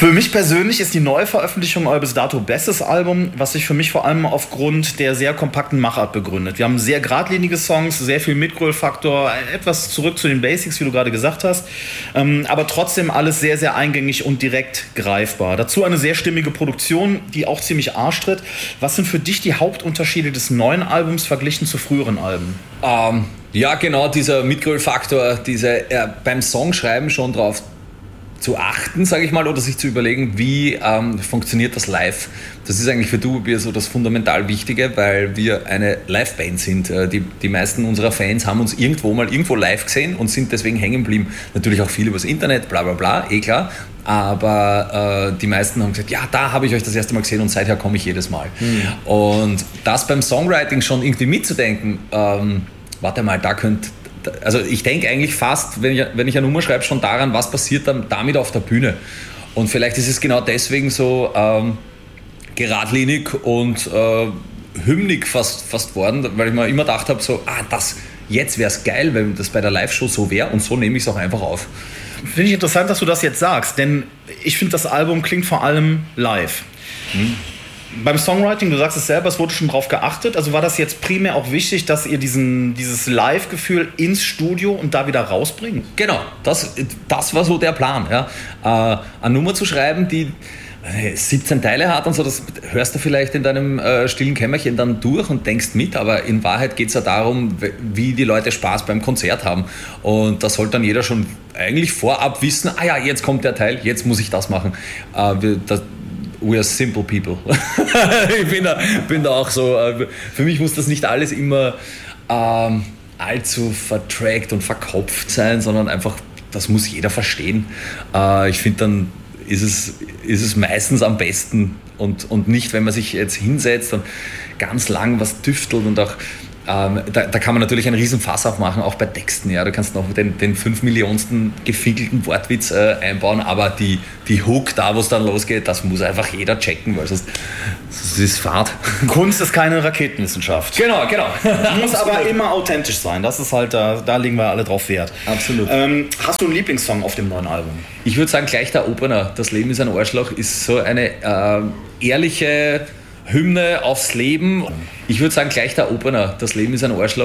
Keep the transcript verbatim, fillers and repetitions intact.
Für mich persönlich ist die Neuveröffentlichung euer bis dato bestes Album, was sich für mich vor allem aufgrund der sehr kompakten Machart begründet. Wir haben sehr geradlinige Songs, sehr viel Mitgröl-Faktor, etwas zurück zu den Basics, wie du gerade gesagt hast, ähm, aber trotzdem alles sehr, sehr eingängig und direkt greifbar. Dazu eine sehr stimmige Produktion, die auch ziemlich arschtritt. Was sind für dich die Hauptunterschiede des neuen Albums verglichen zu früheren Alben? Ähm, ja, genau, dieser Mitgröl-Faktor, diese, äh, beim Songschreiben schon drauf zu achten, sage ich mal, oder sich zu überlegen, wie ähm, funktioniert das live. Das ist eigentlich für Duobier so das fundamental Wichtige, weil wir eine Live-Band sind. Äh, die, die meisten unserer Fans haben uns irgendwo mal irgendwo live gesehen und sind deswegen hängen geblieben. Natürlich auch viel übers Internet, bla bla bla, eh klar. Aber äh, die meisten haben gesagt, ja, da habe ich euch das erste Mal gesehen und seither komme ich jedes Mal. Mhm. Und das beim Songwriting schon irgendwie mitzudenken, ähm, warte mal, da könnte... Also ich denke eigentlich fast, wenn ich, wenn ich eine Nummer schreibe, schon daran, was passiert dann damit auf der Bühne. Und vielleicht ist es genau deswegen so ähm, geradlinig und äh, hymnig fast, fast worden, weil ich mir immer gedacht habe, so, ah, das, jetzt wäre es geil, wenn das bei der Live-Show so wäre, und so nehme ich es auch einfach auf. Finde ich interessant, dass du das jetzt sagst, denn ich finde, das Album klingt vor allem live. Hm. Beim Songwriting, du sagst es selber, es wurde schon drauf geachtet. Also war das jetzt primär auch wichtig, dass ihr diesen, dieses Live-Gefühl ins Studio und da wieder rausbringt? Genau, das, das war so der Plan. Ja. Äh, eine Nummer zu schreiben, die siebzehn Teile hat und so, das hörst du vielleicht in deinem äh, stillen Kämmerchen dann durch und denkst mit, aber in Wahrheit geht es ja darum, wie die Leute Spaß beim Konzert haben. Und das sollte dann jeder schon eigentlich vorab wissen, ah ja, jetzt kommt der Teil, jetzt muss ich das machen. Äh, wir, das, We are simple people. Ich bin da, bin da auch so, äh, für mich muss das nicht alles immer ähm, allzu vertrackt und verkopft sein, sondern einfach, das muss jeder verstehen. Äh, ich finde, dann ist es, ist es meistens am besten und, und nicht, wenn man sich jetzt hinsetzt und ganz lang was tüftelt und auch Ähm, da, da kann man natürlich einen riesen Fass aufmachen, auch bei Texten. Ja. Du kannst noch den, den fünf Millionsten gefinkelten Wortwitz äh, einbauen, aber die, die Hook, da wo es dann losgeht, das muss einfach jeder checken, weil sonst das ist Fahrt. Kunst ist keine Raketenwissenschaft. Genau, genau. Muss aber immer authentisch sein. Das ist halt, da, da legen wir alle drauf Wert. Absolut. Ähm, hast du einen Lieblingssong auf dem neuen Album? Ich würde sagen, gleich der Opener. Das Leben ist ein Arschloch ist so eine äh, ehrliche Hymne aufs Leben. Ich würde sagen, gleich der Opener. Das Leben ist ein Arschloch.